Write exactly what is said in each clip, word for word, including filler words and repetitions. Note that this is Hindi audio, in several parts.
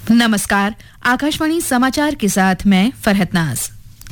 नमस्कार, आकाशवाणी समाचार के साथ मैं फरहत नाज।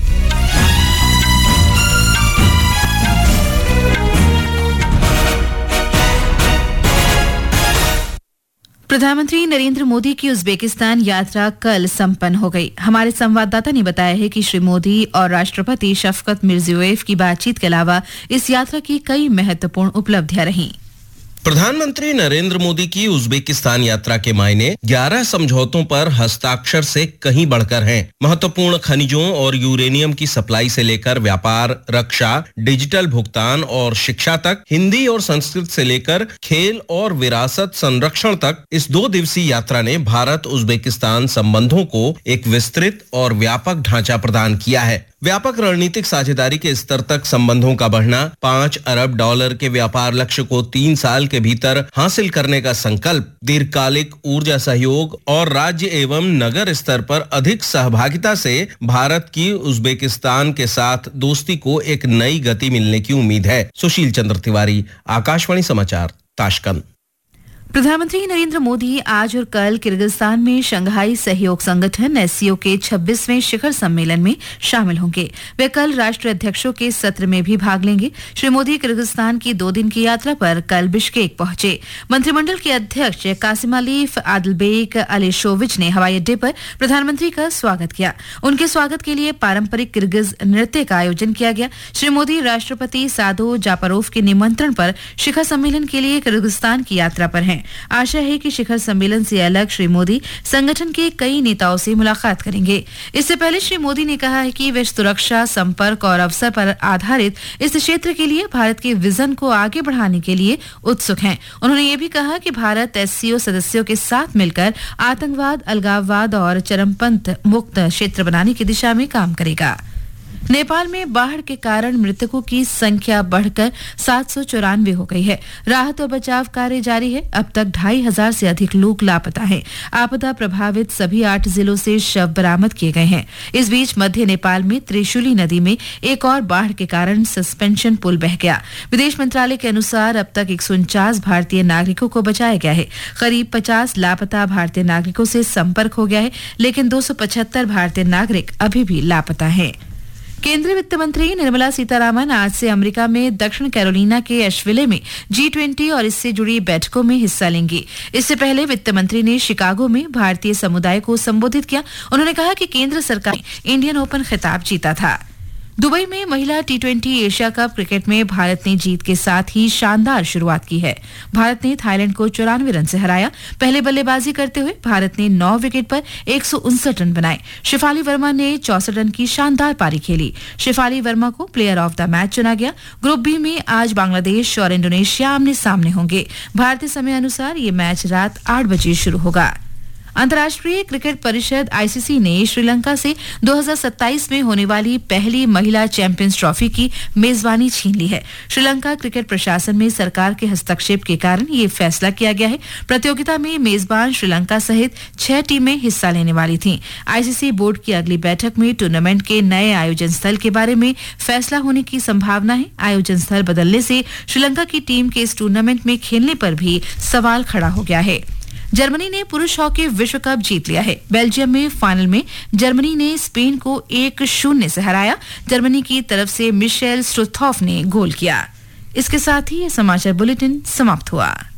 प्रधानमंत्री नरेंद्र मोदी की उज्बेकिस्तान यात्रा कल संपन्न हो गई। हमारे संवाददाता ने बताया है कि श्री मोदी और राष्ट्रपति शफकत मिर्जियोयेव की बातचीत के अलावा इस यात्रा की कई महत्वपूर्ण उपलब्धियां रहीं। प्रधानमंत्री नरेंद्र मोदी की उज्बेकिस्तान यात्रा के मायने ग्यारह समझौतों पर हस्ताक्षर से कहीं बढ़कर हैं। महत्वपूर्ण खनिजों और यूरेनियम की सप्लाई से लेकर व्यापार, रक्षा, डिजिटल भुगतान और शिक्षा तक, हिंदी और संस्कृत से लेकर खेल और विरासत संरक्षण तक इस दो दिवसीय यात्रा ने भारत उज्बेकिस्तान संबंधों को एक विस्तृत और व्यापक ढांचा प्रदान किया है। व्यापक रणनीतिक साझेदारी के स्तर तक संबंधों का बढ़ना, पांच अरब डॉलर के व्यापार लक्ष्य को तीन साल के भीतर हासिल करने का संकल्प, दीर्घकालिक ऊर्जा सहयोग और राज्य एवं नगर स्तर पर अधिक सहभागिता से भारत की उज्बेकिस्तान के साथ दोस्ती को एक नई गति मिलने की उम्मीद है। सुशील चंद्र तिवारी, आकाशवाणी समाचार, ताशकंद। प्रधानमंत्री नरेंद्र मोदी आज और कल किर्गिस्तान में शंघाई सहयोग संगठन एससीओ के छब्बीसवें शिखर सम्मेलन में शामिल होंगे। वे कल राष्ट्र अध्यक्षों के सत्र में भी भाग लेंगे। श्री मोदी किर्गिस्तान की दो दिन की यात्रा पर कल बिश्केक पहुंचे। मंत्रिमंडल के अध्यक्ष कासिमालीफ आदिलबेक अलीशोविच ने हवाई अड्डे पर प्रधानमंत्री का स्वागत किया। उनके स्वागत के लिए पारंपरिक किर्गिज नृत्य का आयोजन किया गया। श्री मोदी राष्ट्रपति सादो जापारोव के निमंत्रण पर शिखर सम्मेलन के लिए किर्गिस्तान की यात्रा पर हैं। आशा है कि शिखर सम्मेलन से अलग श्री मोदी संगठन के कई नेताओं से मुलाकात करेंगे। इससे पहले श्री मोदी ने कहा है कि वे सुरक्षा, संपर्क और अवसर पर आधारित इस क्षेत्र के लिए भारत के विजन को आगे बढ़ाने के लिए उत्सुक हैं। उन्होंने ये भी कहा कि भारत एससीओ सदस्यों के साथ मिलकर आतंकवाद, अलगाववाद और चरमपंथ मुक्त क्षेत्र बनाने की दिशा में काम करेगा। नेपाल में बाढ़ के कारण मृतकों की संख्या बढ़कर सात सौ चौरानवे हो गई है। राहत और बचाव कार्य जारी है। अब तक ढाई हजार से अधिक लोग लापता हैं। आपदा प्रभावित सभी आठ जिलों से शव बरामद किए गए हैं। इस बीच मध्य नेपाल में त्रिशूली नदी में एक और बाढ़ के कारण सस्पेंशन पुल बह गया। विदेश मंत्रालय के अनुसार अब तक एक सौ उनचास भारतीय नागरिकों को बचाया गया है। करीब पचास लापता भारतीय नागरिकों से संपर्क हो गया है, लेकिन दो सौ पचहत्तर भारतीय नागरिक अभी भी लापता हैं। केंद्रीय वित्त मंत्री निर्मला सीतारामन आज से अमेरिका में दक्षिण कैरोलिना के एशविले में जी ट्वेंटी और इससे जुड़ी बैठकों में हिस्सा लेंगी। इससे पहले वित्त मंत्री ने शिकागो में भारतीय समुदाय को संबोधित किया। उन्होंने कहा कि केंद्र सरकार ने इंडियन ओपन खिताब जीता था। दुबई में महिला T twenty Asia cup cricket में भारत ने जीत के साथ ही शानदार शुरुआत की है। भारत ने थाईलैंड को चौरानवे रन से हराया। पहले बल्लेबाजी करते हुए भारत ने नौ विकेट पर एक सौ उनसठ रन बनाए। शेफाली वर्मा ने चौसठ रन की शानदार पारी खेली। शेफाली वर्मा को प्लेयर ऑफ द मैच चुना गया। ग्रुप बी में आज बांग्लादेश और इंडोनेशिया आमने सामने होंगे। भारतीय समय अनुसार ये मैच रात आठ बजे शुरू होगा। अंतर्राष्ट्रीय क्रिकेट परिषद आईसीसी ने श्रीलंका से दो हज़ार सत्ताईस में होने वाली पहली महिला चैंपियंस ट्रॉफी की मेजबानी छीन ली है। श्रीलंका क्रिकेट प्रशासन में सरकार के हस्तक्षेप के कारण ये फैसला किया गया है। प्रतियोगिता में मेजबान श्रीलंका सहित छह टीमें हिस्सा लेने वाली थीं। आईसीसी बोर्ड की अगली बैठक में टूर्नामेंट के नए आयोजन स्थल के बारे में फैसला होने की संभावना है। आयोजन स्थल बदलने से श्रीलंका की टीम के इस टूर्नामेंट में खेलने पर भी सवाल खड़ा हो गया है। जर्मनी ने पुरुष हॉकी विश्व कप जीत लिया है। बेल्जियम में फाइनल में जर्मनी ने स्पेन को एक शून्य से हराया। जर्मनी की तरफ से मिशेल स्ट्रुथॉफ ने गोल किया। इसके साथ ही ये समाचार बुलेटिन समाप्त हुआ।